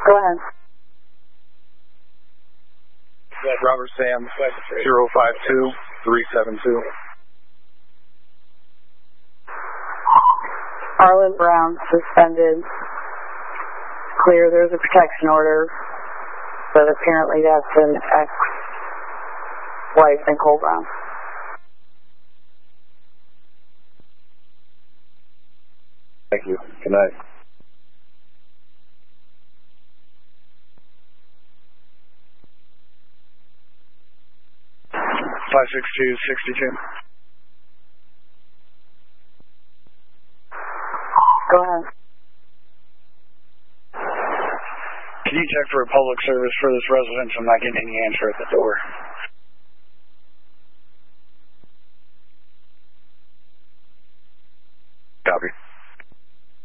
Go ahead. Robert Sam, 052-372. Arlen Brown, suspended. Clear, there's a protection order, but apparently that's an ex-wife, Nicole Brown. Thank you. Good night. 562-62. Go ahead. Can you check for a public service for this residence? I'm not getting any answer at the door.